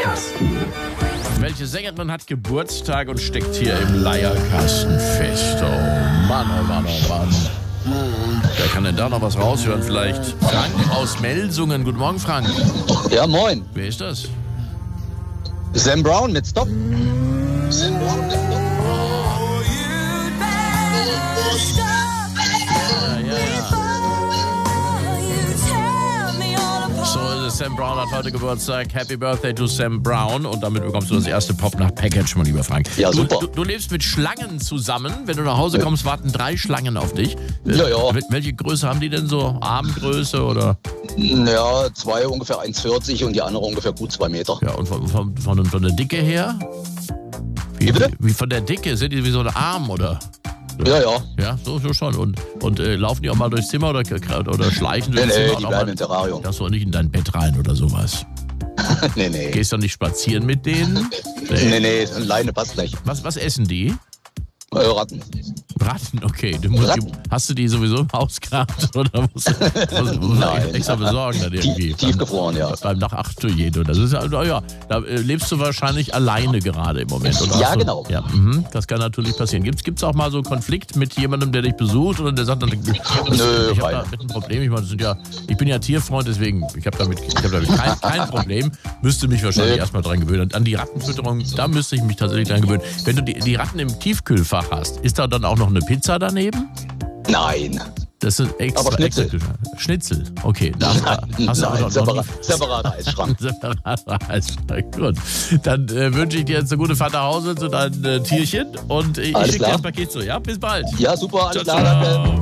Leierkasten. Welche Sängerin hat Geburtstag und steckt hier im Leierkasten fest? Oh Mann, oh Mann, oh Mann. Wer kann denn da noch was raushören? Vielleicht Frank aus Melsungen. Guten Morgen, Frank. Ja, moin. Wer ist das? Sam Brown mit Stop. So ist es. Sam Brown hat heute Geburtstag. Happy Birthday to Sam Brown. Und damit bekommst du das erste Pop-Nacht-Package, mein lieber Frank. Ja, super. Du lebst mit Schlangen zusammen. Wenn du nach Hause kommst, warten 3 Schlangen auf dich. Ja. Welche Größe haben die denn so? Armgröße oder? Ja, 2 ungefähr 1,40 und die andere ungefähr gut 2 Meter. Ja, und von der Dicke her? Wie von der Dicke? Sind die wie so ein Arm oder? Ja. Ja, so schon. Und laufen die auch mal durchs Zimmer oder schleichen durchs Zimmer? Nee, die bleiben im Terrarium. Darfst du auch nicht in dein Bett rein oder sowas? Nee. Gehst du nicht spazieren mit denen? Nee, Leine passt nicht. Was essen die? Ratten. Ratten, okay. Ratten? Hast du die sowieso im Haus gehabt? Oder musst du Nein. extra besorgen dann irgendwie? Tiefgefroren, ja. Beim Nachttour. Das ist ja, da lebst du wahrscheinlich alleine gerade im Moment. Oder Ja, genau. Ja, das kann natürlich passieren. Gibt's auch mal so einen Konflikt mit jemandem, der dich besucht oder der sagt dann, ich habe damit ein Problem. Ich meine, ich bin ja Tierfreund, deswegen ich habe damit kein Problem. Müsste mich wahrscheinlich erstmal dran gewöhnen. An die Rattenfütterung, da müsste ich mich tatsächlich dran gewöhnen. Wenn du die Ratten im Tiefkühlfach hast, ist da dann auch noch eine Pizza daneben? Nein. Das ist extra. Aber Schnitzel. Schnitzel, okay. Hast du aber Separater Eisschrank. Separater Eisschrank, gut. Dann wünsche ich dir jetzt eine gute Fahrt nach Hause zu deinen Tierchen und ich schicke dir ein Paket zu. Ja, bis bald. Ja, super, alles Ciao, klar, danke. ciao.